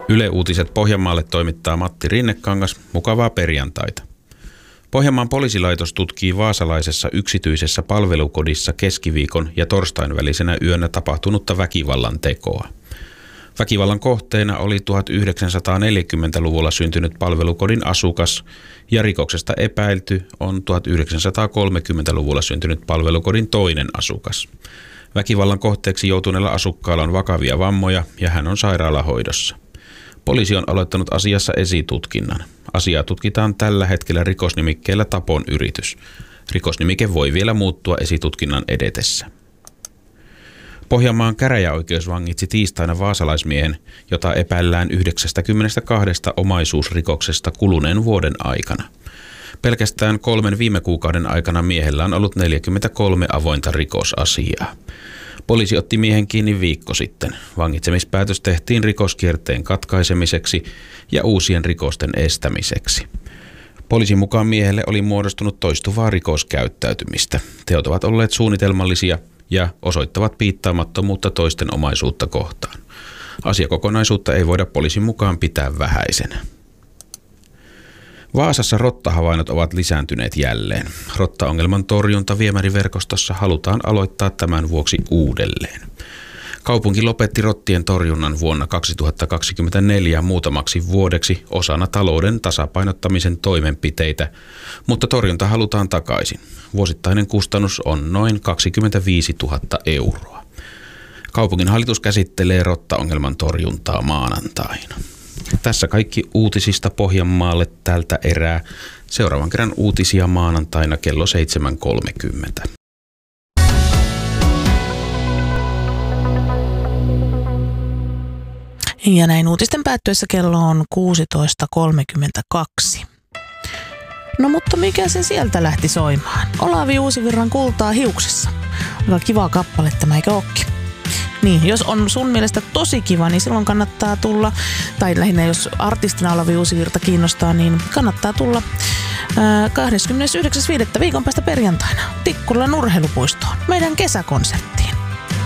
Yle Uutiset Pohjanmaalle toimittaa Matti Rinnekangas. Mukavaa perjantaita. Pohjanmaan poliisilaitos tutkii vaasalaisessa yksityisessä palvelukodissa keskiviikon ja torstain välisenä yönä tapahtunutta väkivallan tekoa. Väkivallan kohteena oli 1940-luvulla syntynyt palvelukodin asukas ja rikoksesta epäilty on 1930-luvulla syntynyt palvelukodin toinen asukas. Väkivallan kohteeksi joutuneella asukkaalla on vakavia vammoja ja hän on sairaalahoidossa. Poliisi on aloittanut asiassa esitutkinnan. Asiaa tutkitaan tällä hetkellä rikosnimikkeellä tapon yritys. Rikosnimike voi vielä muuttua esitutkinnan edetessä. Pohjanmaan käräjäoikeus vangitsi tiistaina vaasalaismiehen, jota epäillään 92 omaisuusrikoksesta kuluneen vuoden aikana. Pelkästään 3 viime kuukauden aikana miehellä on ollut 43 avointa rikosasiaa. Poliisi otti miehen kiinni viikko sitten. Vangitsemispäätös tehtiin rikoskierteen katkaisemiseksi ja uusien rikosten estämiseksi. Poliisin mukaan miehelle oli muodostunut toistuvaa rikoskäyttäytymistä. Teot ovat olleet suunnitelmallisia ja osoittavat piittaamattomuutta toisten omaisuutta kohtaan. Asiakokonaisuutta ei voida poliisin mukaan pitää vähäisenä. Vaasassa rottahavainnot ovat lisääntyneet jälleen. Rottaongelman torjunta viemäriverkostossa halutaan aloittaa tämän vuoksi uudelleen. Kaupunki lopetti rottien torjunnan vuonna 2024 muutamaksi vuodeksi osana talouden tasapainottamisen toimenpiteitä, mutta torjunta halutaan takaisin. Vuosittainen kustannus on noin 25 000 euroa. Kaupungin hallitus käsittelee rottaongelman torjuntaa maanantaina. Tässä kaikki uutisista Pohjanmaalle tältä erää. Seuraavan kerran uutisia maanantaina kello 7.30. Ja näin uutisten päättyessä kello on 16.32. No mutta mikä se sieltä lähti soimaan? Olavi Uusivirran Kultaa hiuksissa. Aika kiva kappale tämä, eikö ookin? Niin, jos on sun mielestä tosi kiva, niin silloin kannattaa tulla, tai lähinnä jos artistina Olavi Uusivirta kiinnostaa, niin kannattaa tulla 29.5. viikon päästä perjantaina Tikkurilan urheilupuistoon. Meidän kesäkonsertti.